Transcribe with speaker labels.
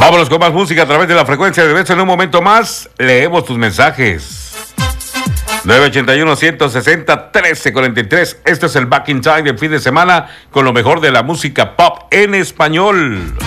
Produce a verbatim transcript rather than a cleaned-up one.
Speaker 1: Vámonos con más música a través de la frecuencia de Beso. En un momento más, leemos tus mensajes. nueve ochenta y uno, ciento sesenta, trece cuarenta y tres. Este es el Back in Time del fin de semana con lo mejor de la música pop en español.